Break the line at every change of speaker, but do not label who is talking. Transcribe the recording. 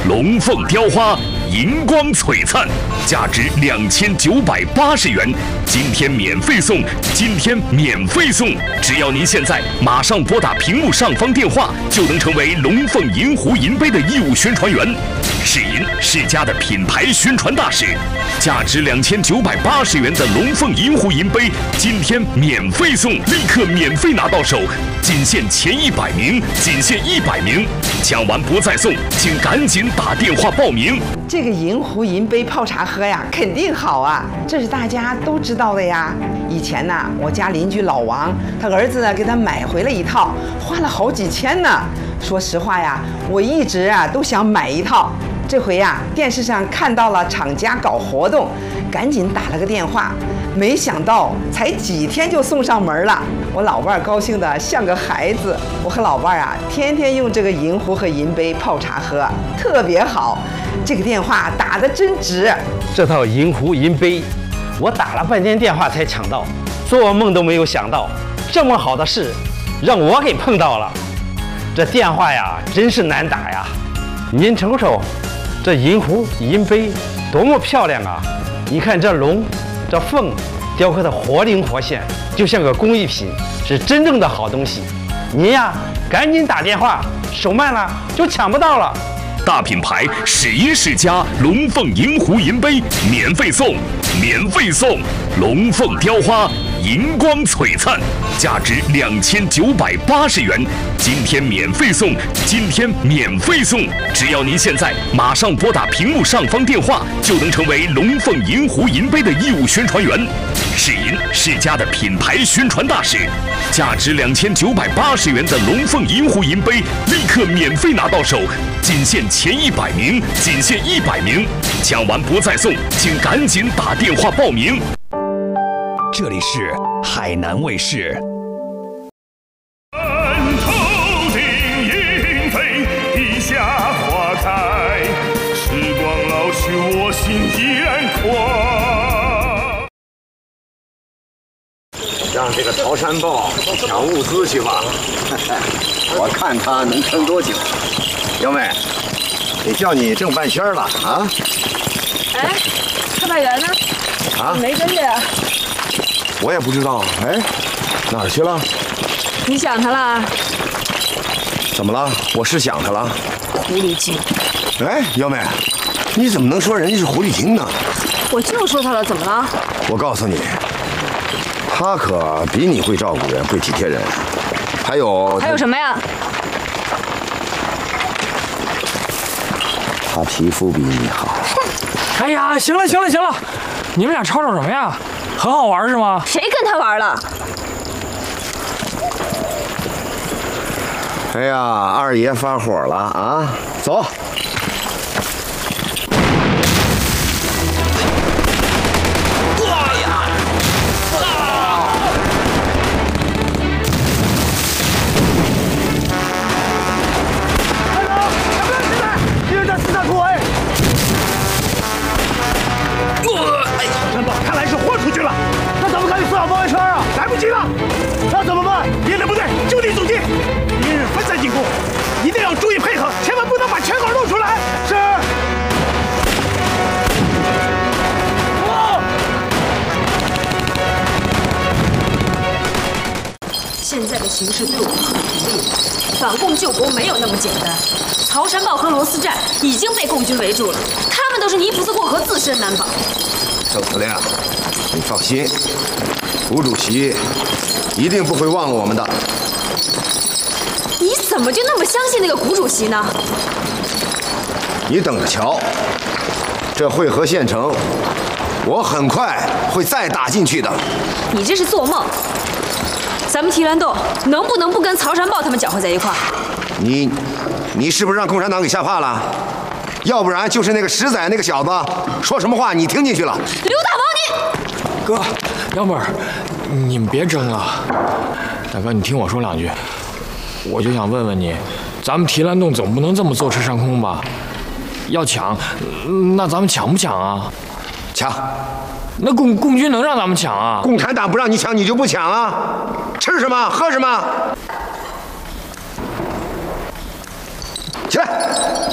龙凤雕花，银光璀璨，价值2980元，今天免费送，今天免费送！只要您现在马上拨打屏幕上方电话，就能成为龙凤银壶银杯的义务宣传员。是银世家的品牌宣传大使，价值2980元的龙凤银壶银杯，今天免费送，立刻免费拿到手，仅限前100名，仅限100名，抢完不再送，请赶紧打电话报名。
这个银壶银杯泡茶喝呀，肯定好啊，这是大家都知道的呀。以前呢，我家邻居老王，他儿子给他买回了一套，花了好几千呢。说实话呀，我一直都想买一套。这回呀，电视上看到了厂家搞活动，赶紧打了个电话，没想到才几天就送上门了。我老伴儿高兴得像个孩子。我和老伴儿天天用这个银壶和银杯泡茶喝，特别好。这个电话打得真值。
这套银壶银杯，我打了半天电话才抢到，做梦都没有想到，这么好的事让我给碰到了。这电话呀，真是难打呀！您瞅瞅，这银壶银杯多么漂亮啊！你看这龙、这凤雕刻的活灵活现，就像个工艺品，是真正的好东西。您呀，赶紧打电话，手慢了就抢不到了。
大品牌是银世家龙凤银壶银杯免费送，免费送！龙凤雕花，银光璀璨，价值2980元，今天免费送，今天免费送！只要您现在马上拨打屏幕上方电话，就能成为龙凤银壶银杯的义务宣传员。是银世家的品牌宣传大使，价值2980元的龙凤银壶银杯，立刻免费拿到手，仅限前100名，仅限100名，抢完不再送，请赶紧打电话报名。
这里是海南卫视。
头顶莺飞，地下花开，时光老去，我心依然狂。
让这个潮山豹抢物资去吧，我看他能撑多久。幺妹，得叫你挣半仙了啊！
哎，特派员呢？
啊，
没跟着呀？
我也不知道。哎，哪儿去了？
你想他了？
怎么了？我是想他了。
狐狸精！
哎，幺妹，你怎么能说人家是狐狸精呢？
我就说他了，怎么了？
我告诉你，他可比你会照顾人，会体贴人。还有
什么呀？
他皮肤比你好。
哎呀，行了，你们俩吵什么呀？很好玩是吗？
谁跟他玩了？
哎呀，二爷发火了啊！走。
看来是豁出去了，那怎么可以四号包围圈啊？来不及了，那怎么办？别的部队就地阻击，敌人分散进攻，一定要注意配合，千万不能把全口露出来。是。
现在的形势对我们很不利，反共救国没有那么简单。曹山堡和罗斯寨已经被共军围住了，他们都是泥菩萨过河，自身难保。
郑司令，你放心，吴主席一定不会忘了我们的。
你怎么就那么相信那个谷主席呢？
你等着瞧，这会合县城，我很快会再打进去的。
你这是做梦！咱们提篮洞能不能不跟曹山豹他们搅和在一块儿？
你是不是让共产党给吓怕了？要不然就是那个石仔那个小子说什么话你听进去了？
刘大王你！
哥，幺妹儿，你们别争了。大哥，你听我说两句。我就想问问你，咱们提篮洞总不能这么坐吃山空吧？要抢，那咱们抢不抢啊？
抢。
那共军能让咱们抢啊？
共产党不让你抢，你就不抢啊？吃什么？喝什么？起来！